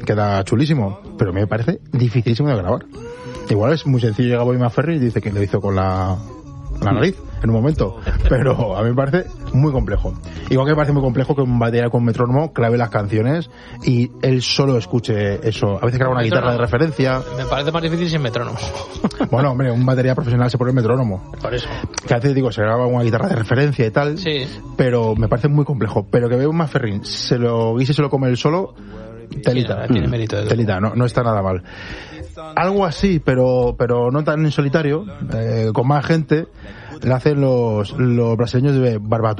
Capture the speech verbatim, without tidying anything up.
queda chulísimo, pero a mí me parece dificilísimo de grabar. Igual es muy sencillo llegar a Bobby McFerrin y dice que lo hizo con la, la nariz en un momento, pero a mí me parece muy complejo. Igual que me parece muy complejo que un batería con metrónomo clave las canciones y él solo escuche eso. A veces graba una guitarra de referencia. Me parece más difícil sin metrónomo. Bueno, hombre, un batería profesional se pone el metrónomo. Por eso. Que a veces digo, se graba una guitarra de referencia y tal, sí. Pero me parece muy complejo. Pero que vea un McFerrin, se lo guise, se lo come él solo, telita. Sí, no, tiene mérito de telita, no, no está nada mal. Algo así, pero pero no tan en solitario, eh, con más gente, le hacen los, los brasileños de Barbatux.